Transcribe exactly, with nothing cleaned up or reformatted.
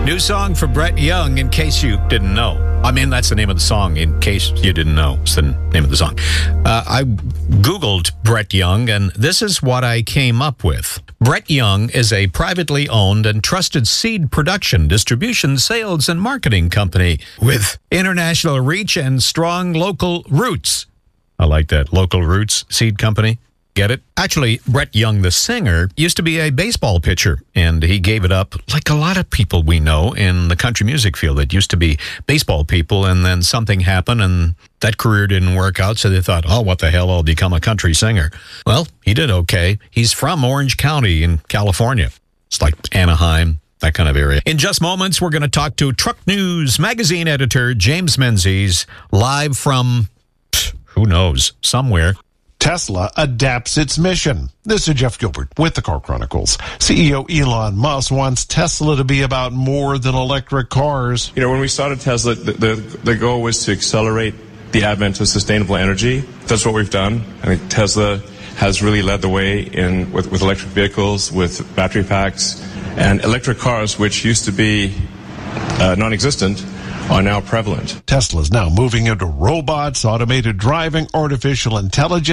New song for Brett Young, in case you didn't know. I mean, that's the name of the song, in case you didn't know. It's the name of the song. Uh, I Googled Brett Young, and this is what I came up with. Brett Young is a privately owned and trusted seed production, distribution, sales, and marketing company with international reach and strong local roots. I like that. Local roots seed company. Get it? Actually, Brett Young, the singer, used to be a baseball pitcher, and he gave it up like a lot of people we know in the country music field that used to be baseball people, and then something happened, and that career didn't work out, so they thought, oh, what the hell, I'll become a country singer. Well, he did okay. He's from Orange County in California. It's like Anaheim, that kind of area. In just moments, we're going to talk to Truck News magazine editor James Menzies, live from, who knows, somewhere. Tesla adapts its mission. This is Jeff Gilbert with the Car Chronicles. C E O Elon Musk wants Tesla to be about more than electric cars. You know, when we started Tesla, the, the, the goal was to accelerate the advent of sustainable energy. That's what we've done. I think Tesla has really led the way in with, with electric vehicles, with battery packs, and electric cars, which used to be uh, non-existent, are now prevalent. Tesla is now moving into robots, automated driving, artificial intelligence.